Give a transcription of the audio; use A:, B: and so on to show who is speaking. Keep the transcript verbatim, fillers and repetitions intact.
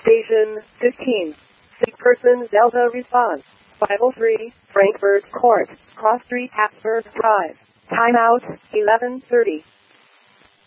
A: Station fifteen. Sick person Delta response. five oh three, Frankfurt Court, Cross Street, Habsburg Drive. Timeout, eleven thirty.